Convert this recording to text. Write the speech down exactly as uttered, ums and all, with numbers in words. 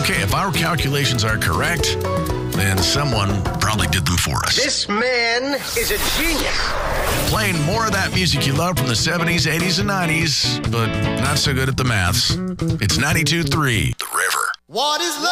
Okay, if our calculations are correct, then someone probably did them for us. This man is a genius. Playing more of that music you love from the seventies, eighties, and nineties, but not so good at the maths. It's ninety-two point three, The River. What is love?